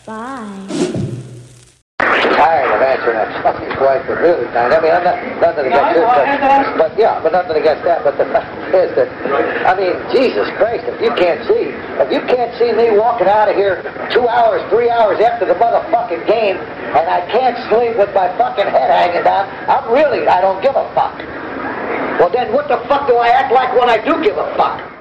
Bye. Tired of answering that fucking question really tired. I mean, I'm nothing against this, but nothing against that. But the fact is that, I mean, Jesus Christ, if you can't see me walking out of here 2 hours, 3 hours after the motherfucking game, and I can't sleep with my fucking head hanging down, I don't give a fuck. Well, then what the fuck do I act like when I do give a fuck?